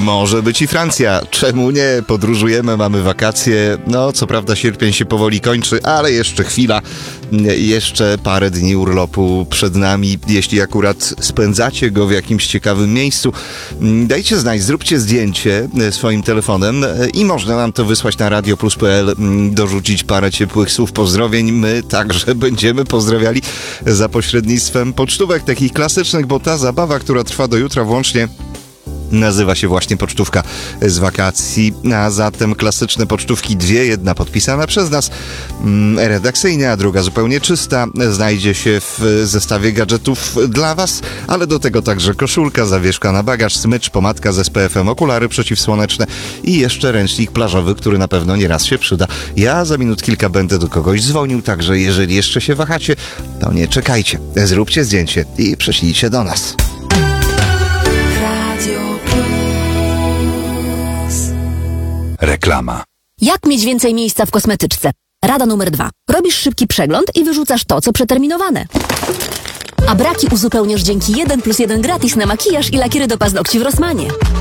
Może być i Francja. Czemu nie? Podróżujemy, mamy wakacje. No, co prawda sierpień się powoli kończy, ale jeszcze chwila. Jeszcze parę dni urlopu przed nami. Jeśli akurat spędzacie go w jakimś ciekawym miejscu, dajcie znać, zróbcie zdjęcie swoim telefonem i można nam to wysłać na radioplus.pl, dorzucić parę ciepłych słów pozdrowień. My także będziemy pozdrawiali za pośrednictwem pocztówek takich klasycznych, bo ta zabawa, która trwa do jutra włącznie, nazywa się właśnie Pocztówka z wakacji, a zatem klasyczne pocztówki dwie, jedna podpisana przez nas redakcyjnie, a druga zupełnie czysta, znajdzie się w zestawie gadżetów dla Was, ale do tego także koszulka, zawieszka na bagaż, smycz, pomadka z SPF-em, okulary przeciwsłoneczne i jeszcze ręcznik plażowy, który na pewno nieraz się przyda. Ja za minut kilka będę do kogoś dzwonił, także jeżeli jeszcze się wahacie, to nie czekajcie, zróbcie zdjęcie i prześlijcie do nas. Reklama. Jak mieć więcej miejsca w kosmetyczce? Rada numer 2. Robisz szybki przegląd i wyrzucasz to, co przeterminowane. A braki uzupełniasz dzięki 1+1 gratis na makijaż i lakiery do paznokci w Rossmanie.